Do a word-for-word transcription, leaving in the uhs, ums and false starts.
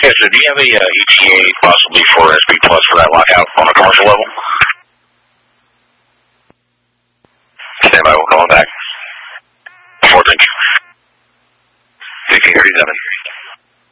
Yeah, so do you have a uh, E T A possibly for S P Plus for that lockout on a commercial level? Stand by, we'll call back.